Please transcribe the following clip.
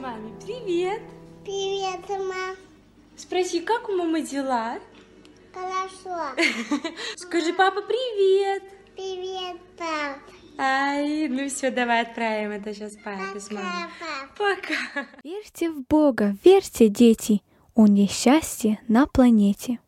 маме привет. Привет, мама. Спроси, как у мамы дела? Хорошо. Скажи, папа, привет. Привет, пап. Ай, ну все, давай отправим это сейчас папе с мамой. Пока, пап. Пока. Верьте в Бога, верьте, дети, Он есть счастье на планете.